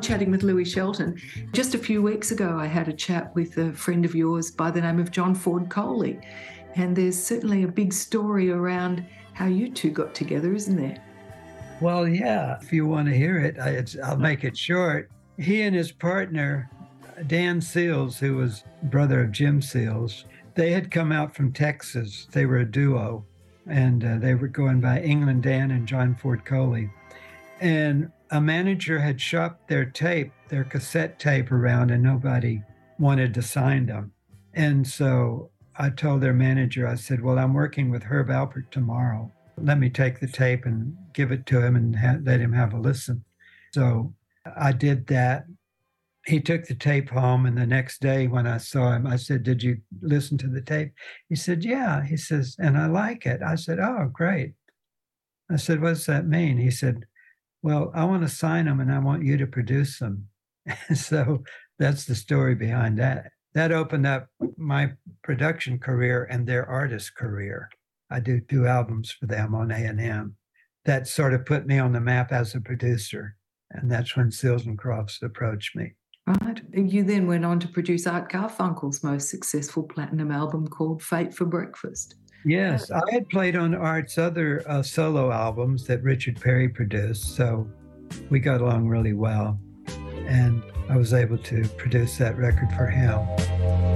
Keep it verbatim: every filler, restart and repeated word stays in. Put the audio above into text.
chatting with Louis Shelton. Just a few weeks ago, I had a chat with a friend of yours by the name of John Ford Coley. And there's certainly a big story around how you two got together, isn't there? Well, yeah, if you want to hear it, I, it's, I'll make it short. He and his partner, Dan Seals, who was brother of Jim Seals, they had come out from Texas. They were a duo, and uh, they were going by England Dan and John Ford Coley. And a manager had shopped their tape, their cassette tape around, and nobody wanted to sign them. And so I told their manager, I said, well, I'm working with Herb Alpert tomorrow. Let me take the tape and give it to him and ha- let him have a listen. So I did that. He took the tape home, and the next day when I saw him, I said, did you listen to the tape? He said, yeah. He says, and I like it. I said, oh, great. I said, what does that mean? He said, well, I want to sign them and I want you to produce them. So that's the story behind that. That opened up my production career and their artist career. I do two albums for them on A and M. That sort of put me on the map as a producer. And that's when Seals and Crofts approached me. Right. You then went on to produce Art Garfunkel's most successful platinum album called Fate for Breakfast. Yes, I had played on Art's other uh, solo albums that Richard Perry produced, so we got along really well. And I was able to produce that record for him.